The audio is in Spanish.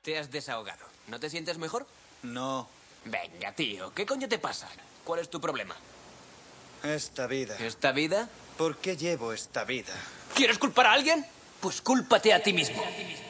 Te has desahogado. ¿No te sientes mejor? No. Venga, tío. ¿Qué coño te pasa? ¿Cuál es tu problema? Esta vida. ¿Esta vida? ¿Por qué llevo esta vida? ¿Quieres culpar a alguien? Pues cúlpate a ti mismo.